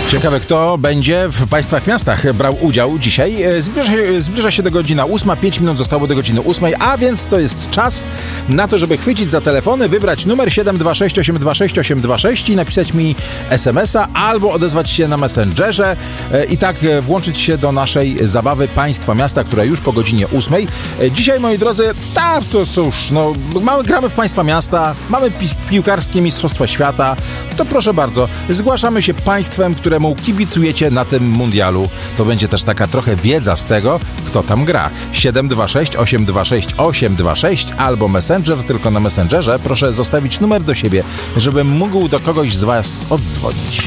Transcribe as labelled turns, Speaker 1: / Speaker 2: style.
Speaker 1: Ciekawe, kto będzie w państwa miastach brał udział dzisiaj. Zbliża się do godzina 8, 5 minut zostało do godziny 8, a więc to jest czas na to, żeby chwycić za telefony, wybrać numer 726 826 826 i napisać mi SMS-a albo odezwać się na Messengerze i tak włączyć się do naszej zabawy Państwa Miasta, która już po godzinie 8. Dzisiaj, moi drodzy, to cóż, gramy w Państwa Miasta, mamy piłkarskie Mistrzostwa Świata, to proszę bardzo, zgłaszamy się państwem, któremu kibicujecie na tym mundialu. To będzie też taka trochę wiedza z tego, kto tam gra. 726 826 826 albo Messenger, tylko na Messengerze proszę zostawić numer do siebie, żebym mógł do kogoś z Was oddzwonić.